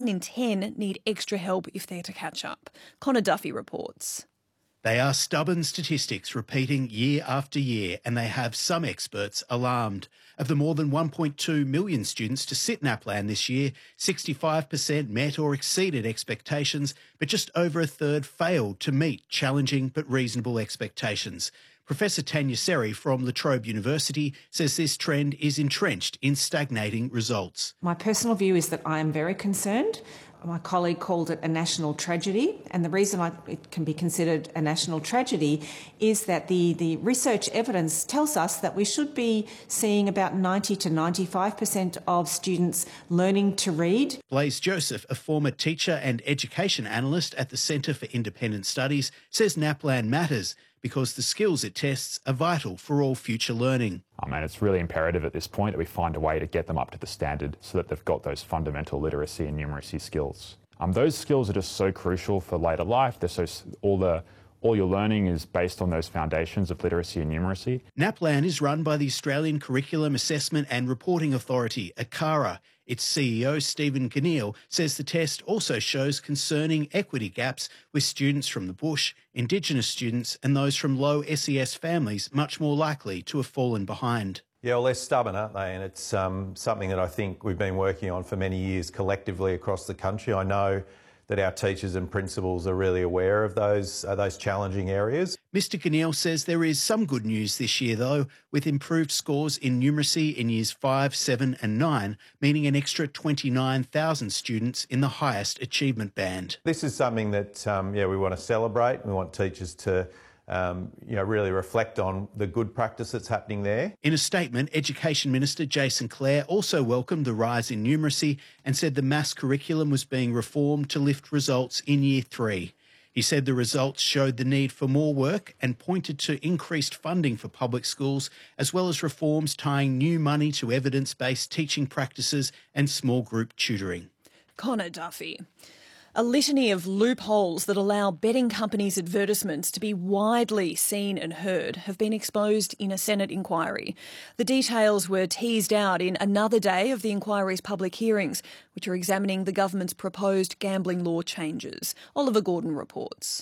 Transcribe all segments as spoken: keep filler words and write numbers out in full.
one in ten need extra help if they're to catch up. Connor Duffy reports. They are stubborn statistics repeating year after year, and they have some experts alarmed. Of the more than one point two million students to sit NAPLAN this year, sixty-five percent met or exceeded expectations, but just over a third failed to meet challenging but reasonable expectations. Professor Tanya Seri from La Trobe University says this trend is entrenched in stagnating results. My personal view is that I am very concerned. My colleague called it a national tragedy, and the reason I, it can be considered a national tragedy is that the, the research evidence tells us that we should be seeing about ninety to ninety-five percent of students learning to read. Blaise Joseph, a former teacher and education analyst at the Centre for Independent Studies, says NAPLAN matters because the skills it tests are vital for all future learning. Um, and it's really imperative at this point that we find a way to get them up to the standard so that they've got those fundamental literacy and numeracy skills. Um, those skills are just so crucial for later life. They're so, all, the, all your learning is based on those foundations of literacy and numeracy. NAPLAN is run by the Australian Curriculum Assessment and Reporting Authority, ACARA. Its C E O, Stephen Kinneal, says the test also shows concerning equity gaps with students from the bush, Indigenous students and those from low S E S families much more likely to have fallen behind. Yeah, well, they're stubborn, aren't they? And it's um, something that I think we've been working on for many years collectively across the country. I know that our teachers and principals are really aware of those uh, those challenging areas. Mister Kinneal says there is some good news this year, though, with improved scores in numeracy in years five, seven and nine, meaning an extra twenty-nine thousand students in the highest achievement band. This is something that um, yeah, we want to celebrate. We want teachers to Um, you know, really reflect on the good practice that's happening there. In a statement, Education Minister Jason Clare also welcomed the rise in numeracy and said the maths curriculum was being reformed to lift results in year three. He said the results showed the need for more work and pointed to increased funding for public schools, as well as reforms tying new money to evidence-based teaching practices and small group tutoring. Connor Duffy. A litany of loopholes that allow betting companies' advertisements to be widely seen and heard have been exposed in a Senate inquiry. The details were teased out in another day of the inquiry's public hearings, which are examining the government's proposed gambling law changes. Oliver Gordon reports.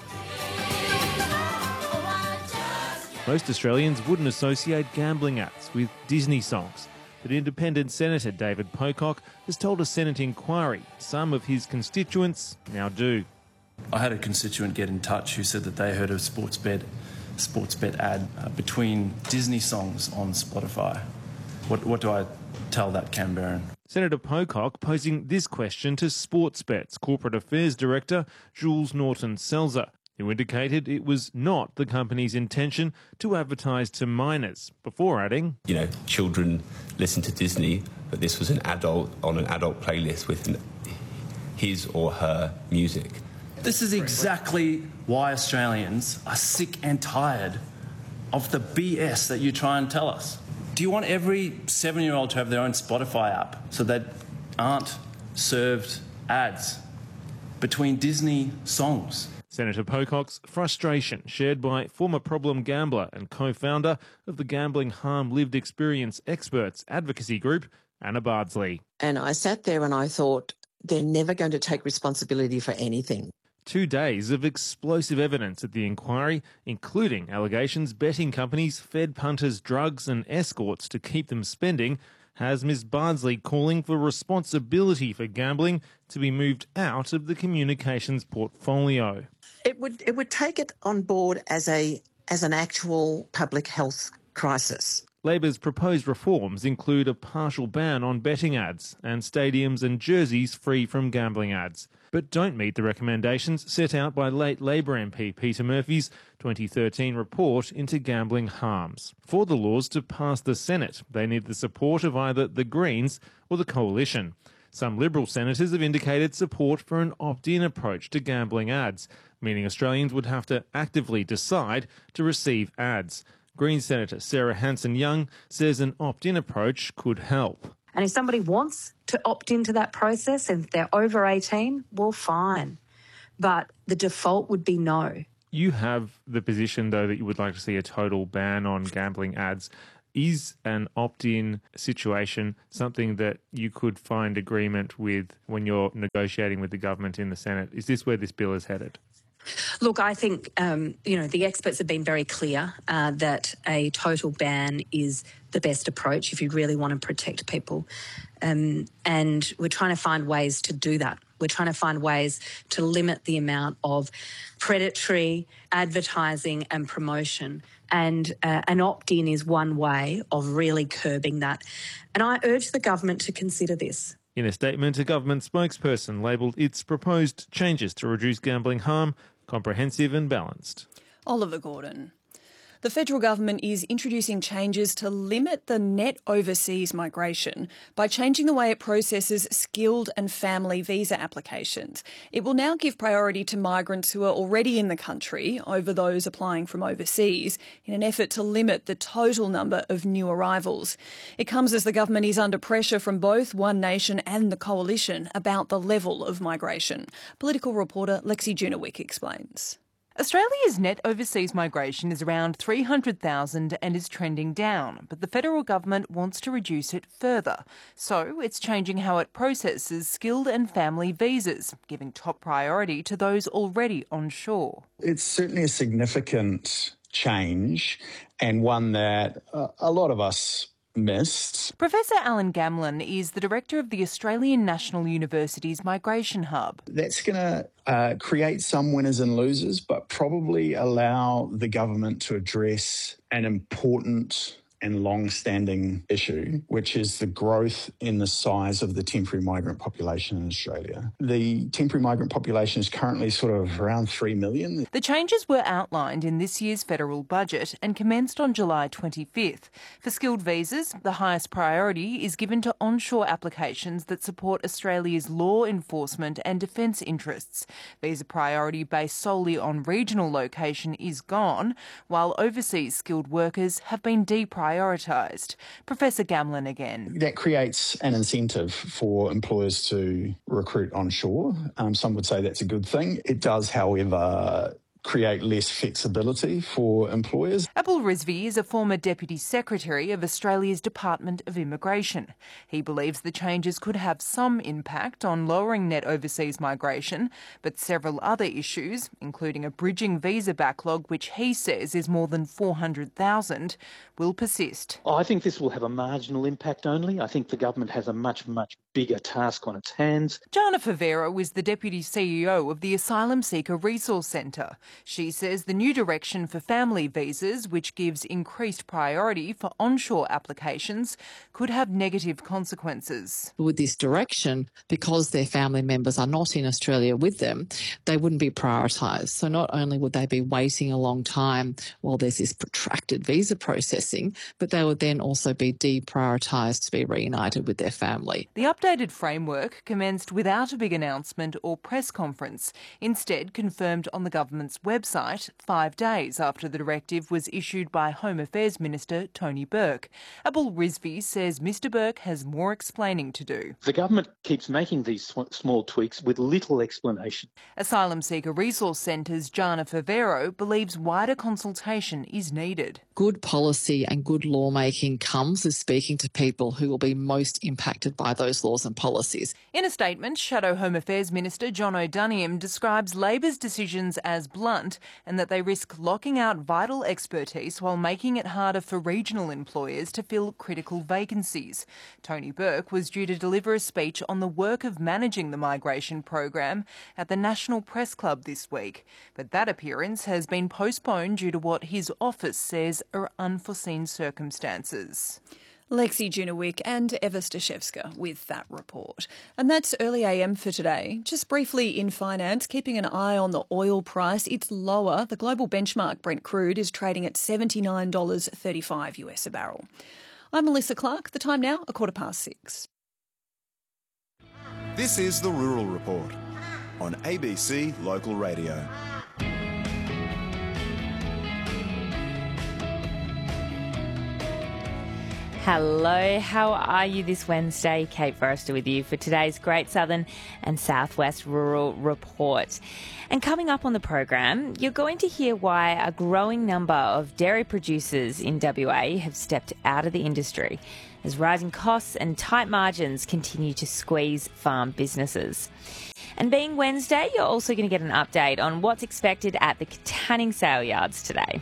Most Australians wouldn't associate gambling ads with Disney songs. But independent Senator David Pocock has told a Senate inquiry some of his constituents now do. I had a constituent get in touch who said that they heard a sports bet, sports bet ad uh, between Disney songs on Spotify. What, what do I tell that Canberran? Senator Pocock posing this question to Sportsbet's Corporate Affairs Director, Jules Norton-Selzer, who indicated it was not the company's intention to advertise to minors, before adding, You know, children listen to Disney, but this was an adult on an adult playlist with his or her music. This is exactly why Australians are sick and tired of the B S that you try and tell us. Do you want every seven-year-old to have their own Spotify app so that aren't served ads between Disney songs? Senator Pocock's frustration shared by former problem gambler and co-founder of the Gambling Harm Lived Experience Experts advocacy group, Anna Bardsley. And I sat there and I thought, they're never going to take responsibility for anything. Two days of explosive evidence at the inquiry, including allegations betting companies fed punters drugs and escorts to keep them spending, has Miz Bardsley calling for responsibility for gambling to be moved out of the communications portfolio. It would it would take it on board as a as an actual public health crisis. Labor's proposed reforms include a partial ban on betting ads and stadiums and jerseys free from gambling ads, but don't meet the recommendations set out by late Labor M P Peter Murphy's twenty thirteen report into gambling harms. For the laws to pass the Senate, they need the support of either the Greens or the Coalition. Some Liberal senators have indicated support for an opt-in approach to gambling ads, meaning Australians would have to actively decide to receive ads. Green Senator Sarah Hanson-Young says an opt-in approach could help. And if somebody wants to opt into that process and they're over eighteen, well, fine. But the default would be no. You have the position, though, that you would like to see a total ban on gambling ads. Is an opt-in situation something that you could find agreement with when you're negotiating with the government in the Senate? Is this where this bill is headed? Look, I think, um, you know, the experts have been very clear uh, that a total ban is the best approach if you really want to protect people. Um, and we're trying to find ways to do that. We're trying to find ways to limit the amount of predatory advertising and promotion. And uh, an opt-in is one way of really curbing that. And I urge the government to consider this. In a statement, a government spokesperson labelled its proposed changes to reduce gambling harm comprehensive and balanced. Oliver Gordon. The federal government is introducing changes to limit the net overseas migration by changing the way it processes skilled and family visa applications. It will now give priority to migrants who are already in the country over those applying from overseas in an effort to limit the total number of new arrivals. It comes as the government is under pressure from both One Nation and the Coalition about the level of migration. Political reporter Lexi Junowick explains. Australia's net overseas migration is around three hundred thousand and is trending down, but the federal government wants to reduce it further. So it's changing how it processes skilled and family visas, giving top priority to those already onshore. It's certainly a significant change and one that uh, a lot of us missed. Professor Alan Gamlin is the director of the Australian National University's Migration Hub. That's going to uh, create some winners and losers, but probably allow the government to address an important and long-standing issue, which is the growth in the size of the temporary migrant population in Australia. The temporary migrant population is currently sort of around three million. The changes were outlined in this year's federal budget and commenced on July twenty-fifth. For skilled visas, the highest priority is given to onshore applications that support Australia's law enforcement and defence interests. Visa priority based solely on regional location is gone, while overseas skilled workers have been deprioritised. Prioritised. Professor Gamlin again. That creates an incentive for employers to recruit onshore. Um, some would say that's a good thing. It does, however, create less flexibility for employers. Abul Rizvi is a former Deputy Secretary of Australia's Department of Immigration. He believes the changes could have some impact on lowering net overseas migration, but several other issues, including a bridging visa backlog, which he says is more than four hundred thousand, will persist. I think this will have a marginal impact only. I think the government has a much, much bigger task on its hands. Jana Favero is the Deputy C E O of the Asylum Seeker Resource Centre. She says the new direction for family visas, which gives increased priority for onshore applications, could have negative consequences. With this direction, because their family members are not in Australia with them, they wouldn't be prioritised. So not only would they be waiting a long time while there's this protracted visa processing, but they would then also be deprioritised to be reunited with their family. The updated framework commenced without a big announcement or press conference, instead confirmed on the government's website five days after the directive was issued by Home Affairs Minister Tony Burke. Abul Rizvi says Mr Burke has more explaining to do. The government keeps making these small tweaks with little explanation. Asylum Seeker Resource Centre's Jana Favero believes wider consultation is needed. Good policy and good lawmaking comes with speaking to people who will be most impacted by those laws and policies. In a statement, Shadow Home Affairs Minister John O'Doniam describes Labor's decisions as blunt and that they risk locking out vital expertise while making it harder for regional employers to fill critical vacancies. Tony Burke was due to deliver a speech on the work of managing the migration program at the National Press Club this week, but that appearance has been postponed due to what his office says are unforeseen circumstances. Lexi Junowick and Eva Stashevska with that report. And that's Early A M for today. Just briefly in finance, keeping an eye on the oil price. It's lower. The global benchmark Brent crude is trading at seventy-nine dollars thirty-five US a barrel. I'm Melissa Clark. The time now, a quarter past six. This is the Rural Report on A B C Local Radio. Hello, how are you this Wednesday? Kate Forrester with you for today's Great Southern and Southwest Rural Report. And coming up on the program, you're going to hear why a growing number of dairy producers in W A have stepped out of the industry as rising costs and tight margins continue to squeeze farm businesses. And being Wednesday, you're also going to get an update on what's expected at the Katanning sale yards today.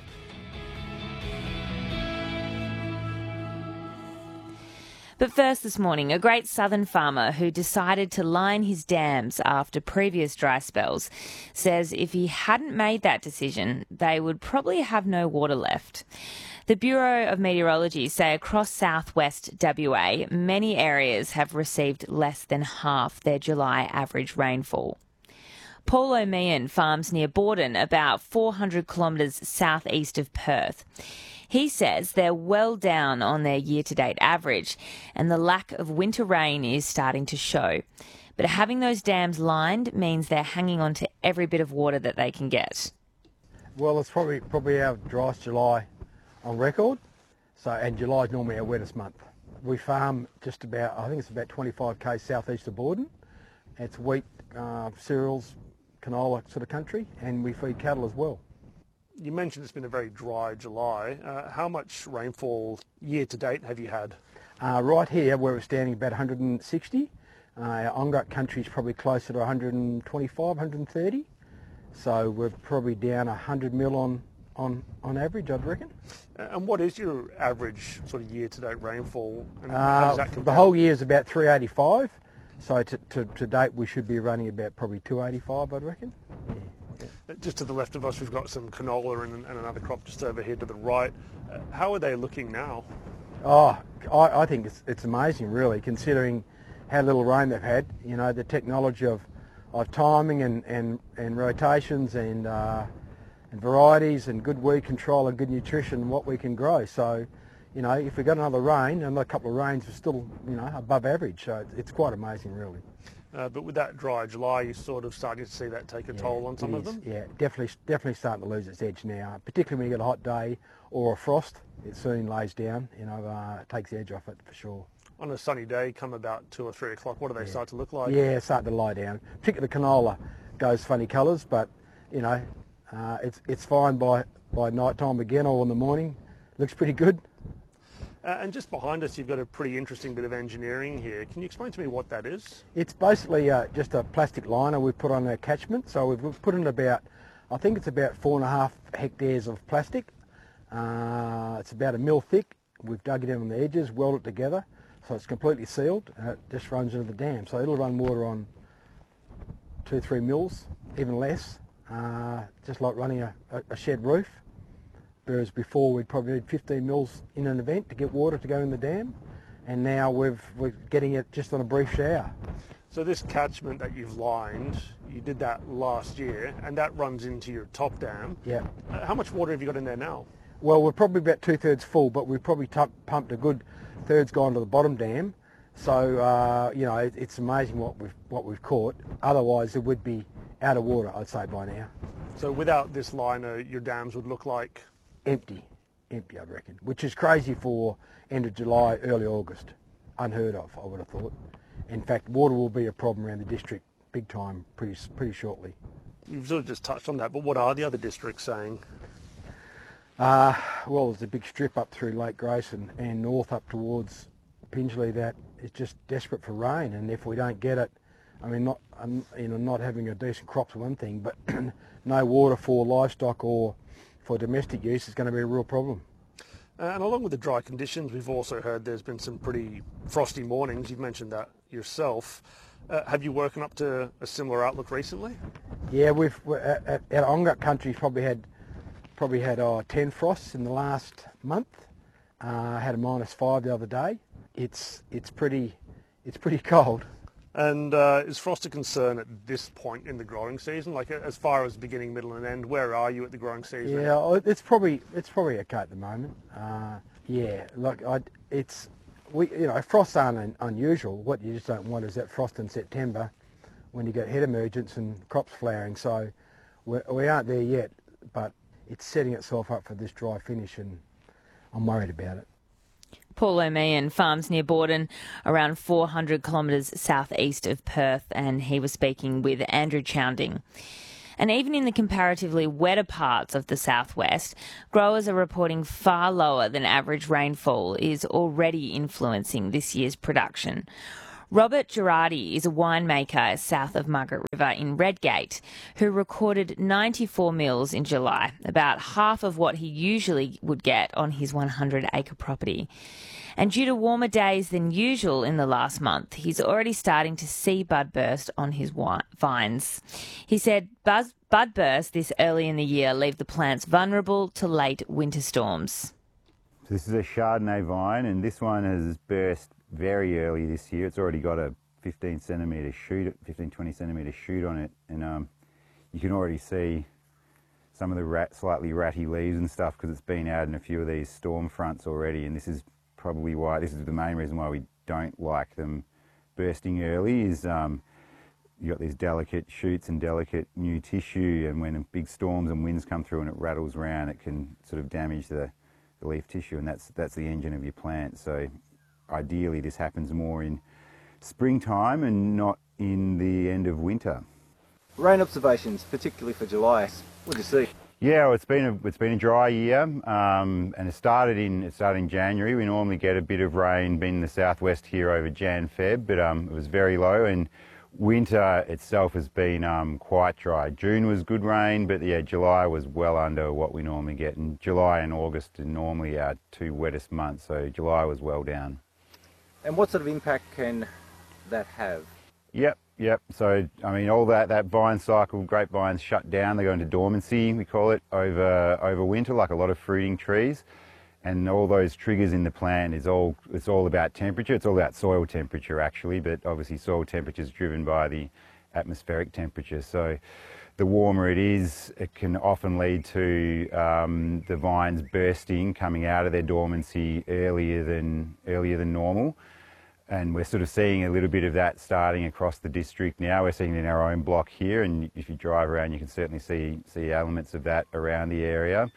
But first this morning, a Great Southern farmer who decided to line his dams after previous dry spells says if he hadn't made that decision, they would probably have no water left. The Bureau of Meteorology say across southwest W A, many areas have received less than half their July average rainfall. Paul O'Meehan farms near Borden, about four hundred kilometres southeast of Perth. He says they're well down on their year-to-date average and the lack of winter rain is starting to show. But having those dams lined means they're hanging on to every bit of water that they can get. Well, it's probably probably our driest July on record, so and July is normally our wettest month. We farm just about, I think it's about twenty-five k's southeast of Borden. It's wheat, uh, cereals, canola sort of country, and we feed cattle as well. You mentioned it's been a very dry July. Uh, how much rainfall year to date have you had? Uh, right here, where we're standing, about one hundred sixty. Uh, our on-gut country is probably closer to one hundred twenty-five, one hundred thirty. So we're probably down one hundred mil on, on, on average, I'd reckon. And what is your average sort of year to date rainfall? And how Uh, does that compare? the whole year is about three eighty-five. So to, to, to date, we should be running about probably two eighty-five, I'd reckon. Just to the left of us, we've got some canola and, and another crop just over here to the right. Uh, how are they looking now? Oh, I, I think it's, it's amazing, really, considering how little rain they've had. You know, the technology of, of timing and, and, and rotations and, uh, and varieties and good weed control and good nutrition, what we can grow. So, you know, if we got another rain, another couple of rains, we're still, you know, above average. So it's quite amazing, really. Uh, but with that dry July, you're sort of starting to see that take a Yeah, toll on some it of is. them? Yeah, definitely, definitely starting to lose its edge now. Particularly when you get a hot day or a frost, it soon lays down. You know, uh, it takes the edge off it for sure. On a sunny day, come about two or three o'clock, what do they Yeah. start to look like? Yeah, starting to lie down. Particularly the canola goes funny colours, but you know, uh, it's it's fine by by night time again or in the morning. Looks pretty good. Uh, and just behind us, you've got a pretty interesting bit of engineering here. Can you explain to me what that is? It's basically uh, just a plastic liner we've put on our catchment. So we've, we've put in about, I think it's about four and a half hectares of plastic. Uh, it's about a mil thick. We've dug it in on the edges, welded it together, so it's completely sealed, and it just runs into the dam. So it'll run water on two, three mils, even less, uh, just like running a, a shed roof. Whereas before we'd probably need fifteen mils in an event to get water to go in the dam, and now we've, we're getting it just on a brief shower. So this catchment that you've lined, you did that last year, and that runs into your top dam. Yeah. Uh, how much water have you got in there now? Well, we're probably about two-thirds full, but we've probably t- pumped a good third's gone to the bottom dam. So, uh, you know, it, it's amazing what we've, what we've caught. Otherwise, it would be out of water, I'd say, by now. So without this liner, your dams would look like? Empty. Empty, I reckon, which is crazy for end of July, early August. Unheard of, I would have thought. In fact, water will be a problem around the district big time pretty pretty shortly. You've sort of just touched on that, but what are the other districts saying? Uh, well, there's a big strip up through Lake Grace and, and north up towards Pingelly that is just desperate for rain, and if we don't get it, I mean, not um, you know, not having a decent crop's one thing, but no water for livestock or for domestic use is going to be a real problem. Uh, and along with the dry conditions, we've also heard there's been some pretty frosty mornings. You've mentioned that yourself. Uh, have you woken up to a similar outlook recently? Yeah, we've at, at, at on-gut country's probably had probably had uh, ten frosts in the last month. Uh, had a minus five the other day. It's it's pretty it's pretty cold. And uh, is frost a concern at this point in the growing season? Like as far as beginning, middle, and end, where are you at the growing season? Yeah, it's probably it's probably okay at the moment. Uh, yeah, like I, it's we you know frosts aren't un, unusual. What you just don't want is that frost in September, when you get head emergence and crops flowering. So we're, we aren't there yet, but it's setting itself up for this dry finish, and I'm worried about it. Paul O'Meehan farms near Borden, around four hundred kilometres southeast of Perth, and he was speaking with Andrew Chounding. And even in the comparatively wetter parts of the southwest, growers are reporting far lower than average rainfall is already influencing this year's production. Robert Girardi is a winemaker south of Margaret River in Redgate who recorded ninety-four mils in July, about half of what he usually would get on his one hundred acre property. And due to warmer days than usual in the last month, he's already starting to see bud burst on his vines. He said buzz, bud bursts this early in the year leave the plants vulnerable to late winter storms. So this is a Chardonnay vine, and this one has burst very early this year. It's already got a fifteen centimetre shoot, fifteen, twenty centimetre shoot on it, and um, you can already see some of the rat, slightly ratty leaves and stuff because it's been out in a few of these storm fronts already, and this is probably why, this is the main reason why we don't like them bursting early is um, you've got these delicate shoots and delicate new tissue, and when big storms and winds come through and it rattles around, it can sort of damage the, the leaf tissue, and that's, that's the engine of your plant. So ideally this happens more in springtime and not in the end of winter. Rain observations, particularly for July, what do you see? Yeah, well, it's been a, it's been a dry year, um, and it started in it started in January. We normally get a bit of rain, been in the southwest here over Jan, Feb, but um, it was very low. And winter itself has been um, quite dry. June was good rain, but yeah, July was well under what we normally get. And July and August are normally our two wettest months, so July was well down. And what sort of impact can that have? Yep. Yep, so I mean all that, that vine cycle, grapevines shut down, they go into dormancy, we call it, over over winter, like a lot of fruiting trees. And all those triggers in the plant is all, it's all about temperature, it's all about soil temperature actually, but obviously soil temperature is driven by the atmospheric temperature. So the warmer it is, it can often lead to um, the vines bursting, coming out of their dormancy earlier than, earlier than normal. And we're sort of seeing a little bit of that starting across the district now. We're seeing it in our own block here, and if you drive around you can certainly see, see elements of that around the area.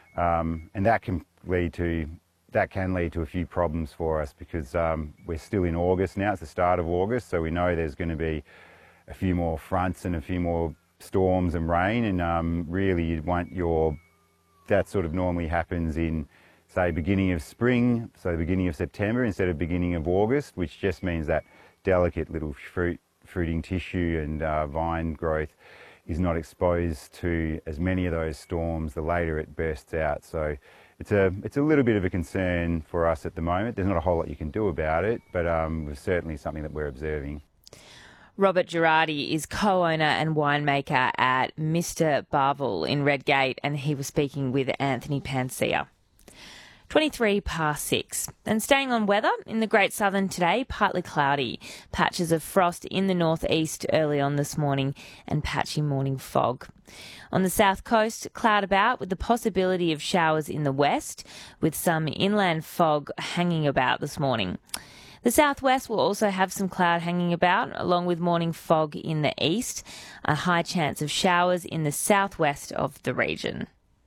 Um, and that can lead to that can lead to a few problems for us because um, we're still in August now, it's the start of August, so we know there's going to be a few more fronts and a few more storms and rain, and um, really you'd want your, that sort of normally happens in say beginning of spring, so beginning of September instead of beginning of August, which just means that delicate little fruit, fruiting tissue and uh, vine growth is not exposed to as many of those storms the later it bursts out. So it's a, it's a little bit of a concern for us at the moment. There's not a whole lot you can do about it, but um, it's certainly something that we're observing. Robert Girardi is co-owner and winemaker at Mister Barville in Redgate, and he was speaking with Anthony Pancia. twenty-three past six. And staying on weather, in the Great Southern today, partly cloudy. Patches of frost in the northeast early on this morning and patchy morning fog. On the south coast, cloud about with the possibility of showers in the west, with some inland fog hanging about this morning. The southwest will also have some cloud hanging about, along with morning fog in the east. A high chance of showers in the southwest of the region.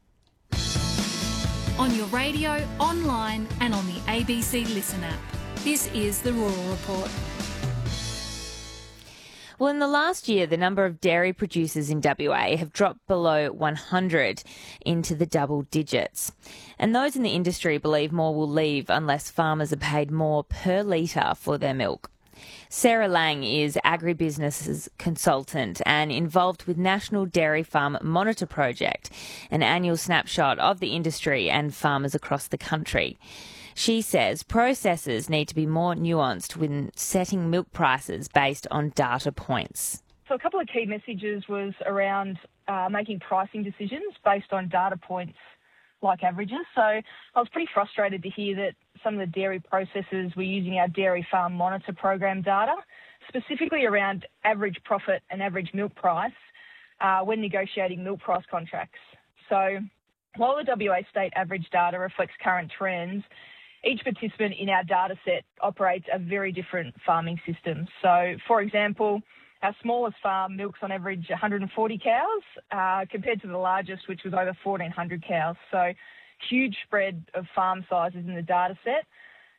On your radio, online and on the A B C Listen app. This is the Rural Report. Well, in the last year, the number of dairy producers in W A have dropped below one hundred into the double digits. And those in the industry believe more will leave unless farmers are paid more per litre for their milk. Sarah Lang is agribusiness consultant and involved with National Dairy Farm Monitor Project, an annual snapshot of the industry and farmers across the country. She says processors need to be more nuanced when setting milk prices based on data points. So a couple of key messages was around uh, making pricing decisions based on data points like averages. So I was pretty frustrated to hear that some of the dairy processors were using our Dairy Farm Monitor program data, specifically around average profit and average milk price uh, when negotiating milk price contracts. So while the W A state average data reflects current trends, each participant in our data set operates a very different farming system. So, for example, our smallest farm milks on average one hundred forty cows uh, compared to the largest, which was over fourteen hundred cows. So huge spread of farm sizes in the data set.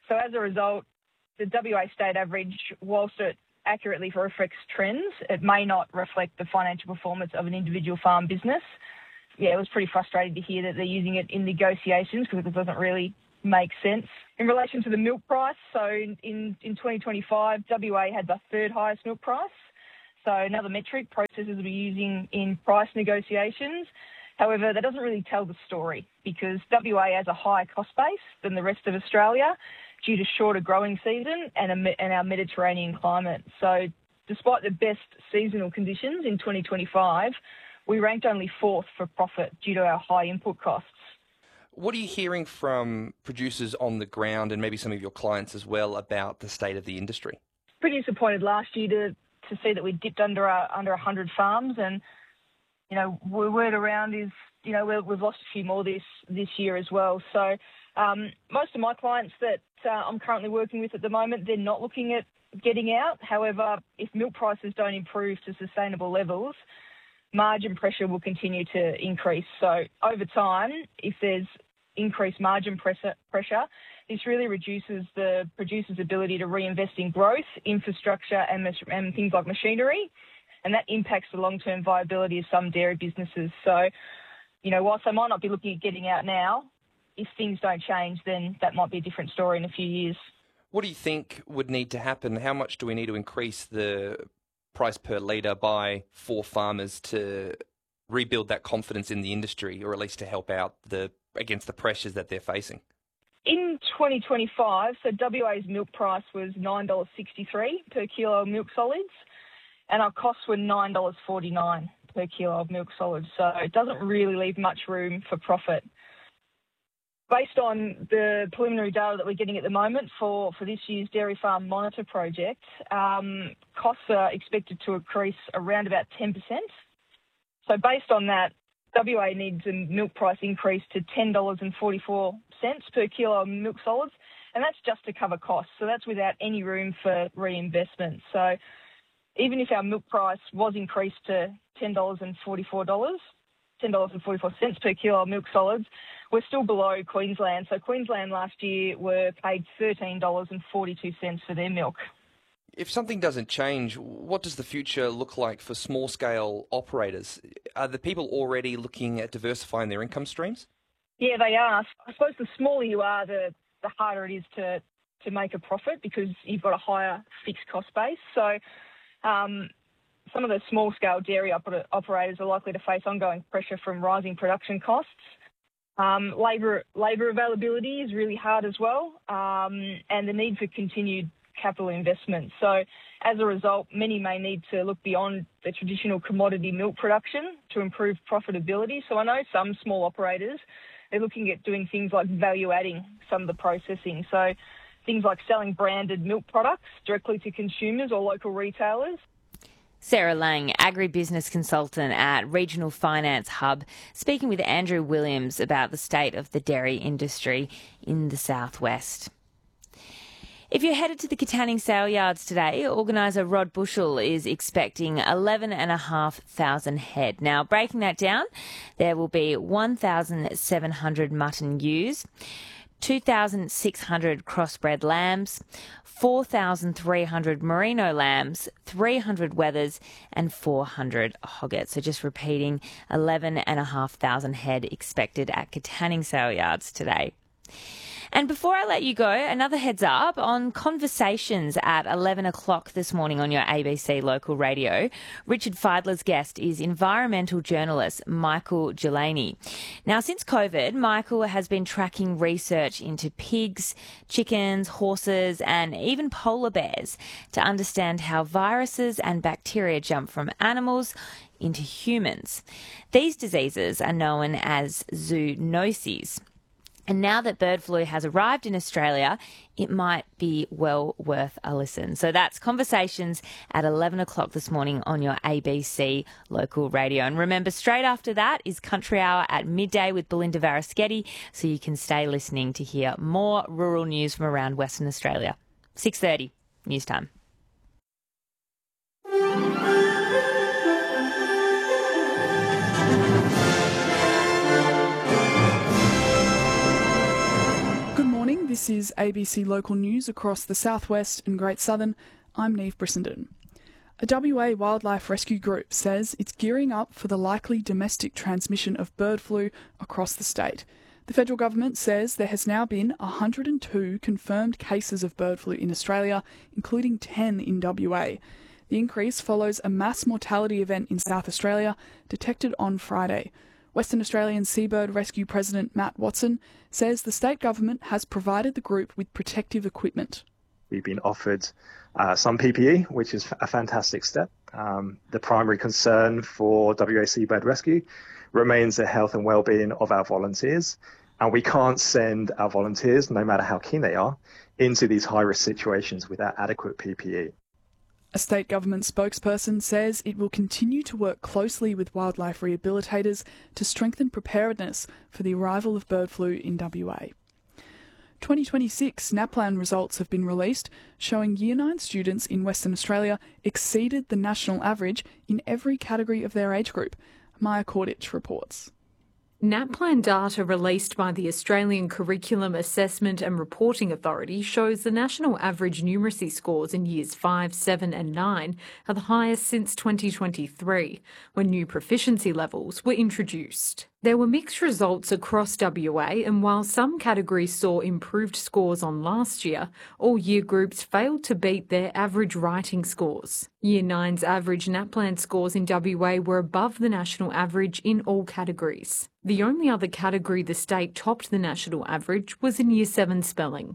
So as a result, the W A state average, whilst it accurately reflects trends, it may not reflect the financial performance of an individual farm business. Yeah, it was pretty frustrating to hear that they're using it in negotiations because it doesn't really make sense. In relation to the milk price, so in, in twenty twenty-five, W A had the third highest milk price. So another metric processors will be using in price negotiations. However, that doesn't really tell the story because W A has a higher cost base than the rest of Australia due to shorter growing season and, a, and our Mediterranean climate. So despite the best seasonal conditions in twenty twenty-five, we ranked only fourth for profit due to our high input costs. What are you hearing from producers on the ground and maybe some of your clients as well about the state of the industry? Pretty disappointed last year to, to see that we dipped under a, under one hundred farms, and you know, word around is, you know, we've lost a few more this, this year as well. So um, most of my clients that uh, I'm currently working with at the moment, they're not looking at getting out. However, if milk prices don't improve to sustainable levels, margin pressure will continue to increase. So over time, if there's increased margin pressure, pressure, this really reduces the producer's ability to reinvest in growth, infrastructure and, and things like machinery. And that impacts the long-term viability of some dairy businesses. So, you know, whilst they might not be looking at getting out now, if things don't change, then that might be a different story in a few years. What do you think would need to happen? How much do we need to increase the price per litre by for farmers to rebuild that confidence in the industry, or at least to help out the against the pressures that they're facing? In twenty twenty-five, so W A's milk price was nine dollars sixty-three per kilo of milk solids, and our costs were nine dollars forty-nine per kilo of milk solids. So it doesn't really leave much room for profit. Based on the preliminary data that we're getting at the moment for, for this year's Dairy Farm Monitor project, um, costs are expected to increase around about ten percent. So based on that, W A needs a milk price increase to ten dollars forty-four per kilo of milk solids, and that's just to cover costs. So that's without any room for reinvestment. So even if our milk price was increased to ten dollars forty-four, ten dollars forty-four per kilo of milk solids, we're still below Queensland. So Queensland last year were paid thirteen dollars forty-two for their milk. If something doesn't change, what does the future look like for small-scale operators? Are the people already looking at diversifying their income streams? Yeah, they are. I suppose the smaller you are, the, the harder it is to, to make a profit because you've got a higher fixed cost base. So um, some of the small-scale dairy oper- operators are likely to face ongoing pressure from rising production costs. Um, labour labour availability is really hard as well, um, and the need for continued capital investment. So as a result, many may need to look beyond the traditional commodity milk production to improve profitability. So I know some small operators, they're looking at doing things like value adding some of the processing. So things like selling branded milk products directly to consumers or local retailers. Sarah Lang, agribusiness consultant at Regional Finance Hub, speaking with Andrew Williams about the state of the dairy industry in the southwest. If you're headed to the Katanning sale yards today, organiser Rod Bushell is expecting eleven thousand five hundred head. Now, breaking that down, there will be one thousand seven hundred mutton ewes, two thousand six hundred crossbred lambs, four thousand three hundred merino lambs, three hundred wethers and four hundred hoggets. So just repeating, eleven thousand five hundred head expected at Katanning sale yards today. And before I let you go, another heads up on Conversations at eleven o'clock this morning on your A B C local radio. Richard Feidler's guest is environmental journalist Michael Delaney. Now, since COVID, Michael has been tracking research into pigs, chickens, horses and even polar bears to understand how viruses and bacteria jump from animals into humans. These diseases are known as zoonoses. And now that bird flu has arrived in Australia, it might be well worth a listen. So that's Conversations at eleven o'clock this morning on your A B C local radio. And remember, straight after that is Country Hour at midday with Belinda Varaschetti, so you can stay listening to hear more rural news from around Western Australia. six thirty, news time. This This is A B C Local News across the Southwest and Great Southern. I'm Neve Brissenden. A W A wildlife rescue group says it's gearing up for the likely domestic transmission of bird flu across the state. The federal government says there has now been one hundred two confirmed cases of bird flu in Australia, including ten in W A. The increase follows a mass mortality event in South Australia detected on Friday. Western Australian Seabird Rescue President Matt Watson says the state government has provided the group with protective equipment. We've been offered uh, some P P E, which is a fantastic step. Um, the primary concern for W A Seabird Rescue remains the health and well-being of our volunteers, and we can't send our volunteers, no matter how keen they are, into these high-risk situations without adequate P P E. A state government spokesperson says it will continue to work closely with wildlife rehabilitators to strengthen preparedness for the arrival of bird flu in W A. twenty twenty-six NAPLAN results have been released, showing Year nine students in Western Australia exceeded the national average in every category of their age group. Maya Kordich reports. NAPLAN data released by the Australian Curriculum Assessment and Reporting Authority shows the national average numeracy scores in years five, seven and nine are the highest since twenty twenty-three, when new proficiency levels were introduced. There were mixed results across W A, and while some categories saw improved scores on last year, all year groups failed to beat their average writing scores. Year nine's average NAPLAN scores in W A were above the national average in all categories. The only other category the state topped the national average was in Year seven spelling.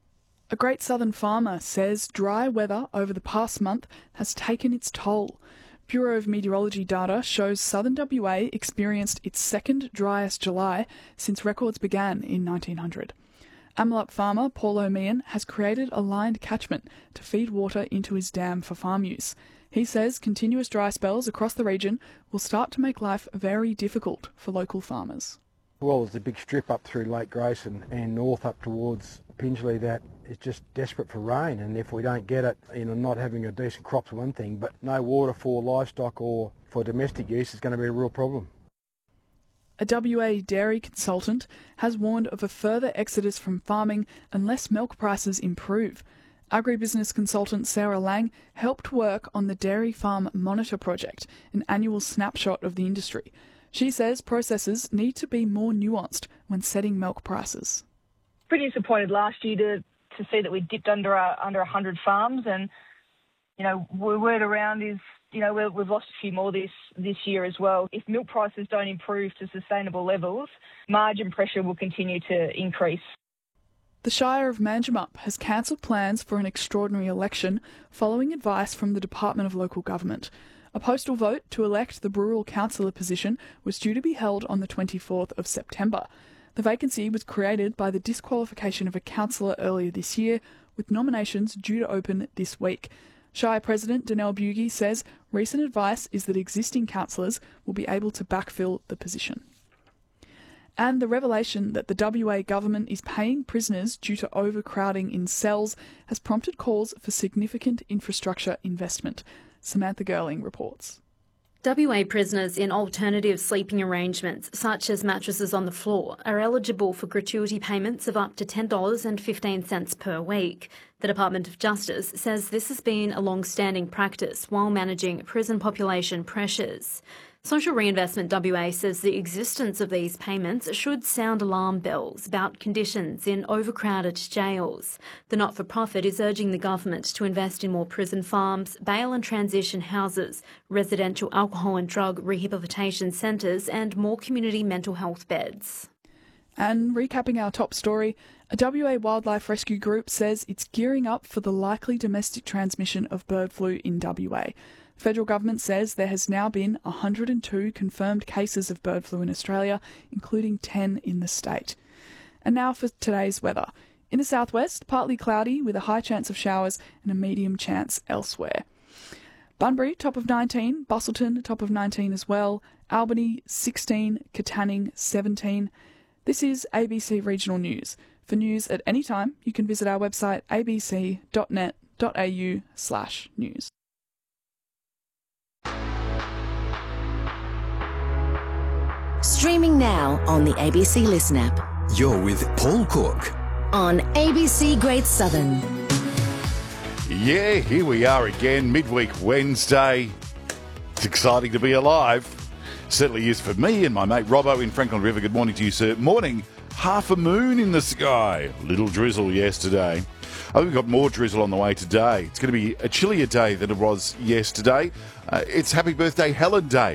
A Great Southern farmer says dry weather over the past month has taken its toll. Bureau of Meteorology data shows southern W A experienced its second driest July since records began in nineteen hundred. Amelup farmer Paul O'Meehan has created a lined catchment to feed water into his dam for farm use. He says continuous dry spells across the region will start to make life very difficult for local farmers. Well, there's a big strip up through Lake Grayson and north up towards Pingelly that is just desperate for rain, and if we don't get it, you know, not having a decent crop's one thing, but no water for livestock or for domestic use is going to be a real problem. A W A dairy consultant has warned of a further exodus from farming unless milk prices improve. Agribusiness consultant Sarah Lang helped work on the Dairy Farm Monitor project, an annual snapshot of the industry. She says processes need to be more nuanced when setting milk prices. Pretty disappointed last year to, to see that we dipped under a, under one hundred farms, and you know, word around is you know we're, we've lost a few more this this year as well. If milk prices don't improve to sustainable levels, margin pressure will continue to increase. The Shire of Manjimup has cancelled plans for an extraordinary election following advice from the Department of Local Government. A postal vote to elect the rural councillor position was due to be held on the twenty-fourth of September. The vacancy was created by the disqualification of a councillor earlier this year, with nominations due to open this week. Shire President Danelle Bugie says recent advice is that existing councillors will be able to backfill the position. And the revelation that the W A government is paying prisoners due to overcrowding in cells has prompted calls for significant infrastructure investment. Samantha Girling reports. W A prisoners in alternative sleeping arrangements, such as mattresses on the floor, are eligible for gratuity payments of up to ten dollars and fifteen cents per week. The Department of Justice says this has been a long-standing practice while managing prison population pressures. Social Reinvestment W A says the existence of these payments should sound alarm bells about conditions in overcrowded jails. The not-for-profit is urging the government to invest in more prison farms, bail and transition houses, residential alcohol and drug rehabilitation centres and more community mental health beds. And recapping our top story, a W A wildlife rescue group says it's gearing up for the likely domestic transmission of bird flu in W A. The federal government says there has now been one hundred two confirmed cases of bird flu in Australia, including ten in the state. And now for today's weather. In the southwest, partly cloudy with a high chance of showers and a medium chance elsewhere. Bunbury, top of nineteen. Busselton, top of nineteen as well. Albany, sixteen. Katanning, seventeen. This is A B C Regional News. For news at any time, you can visit our website a b c dot net dot a u slash news. Streaming now on the A B C Listen app. You're with Paul Cook. on A B C Great Southern. Yeah, here we are again, midweek Wednesday. It's exciting to be alive. Certainly is for me and my mate Robbo in Franklin River. Good morning to you, sir. Morning. Half a moon in the sky. Little drizzle yesterday. I think we've got more drizzle on the way today. It's going to be a chillier day than it was yesterday. Uh, it's Happy Birthday Helen Day